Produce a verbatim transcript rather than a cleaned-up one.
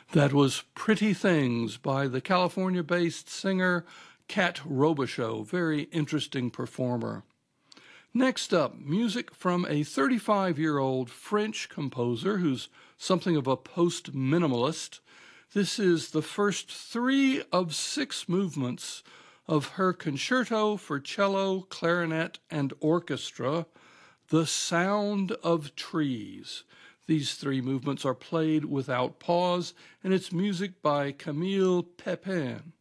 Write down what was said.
That was Pretty Things by the California-based singer Kat Robichaux, very interesting performer. Next up, music from a thirty-five-year-old French composer who's something of a post-minimalist. This is the first three of six movements of her concerto for cello, clarinet, and orchestra, The Sound of Trees. These three movements are played without pause, and it's music by Camille Pépin.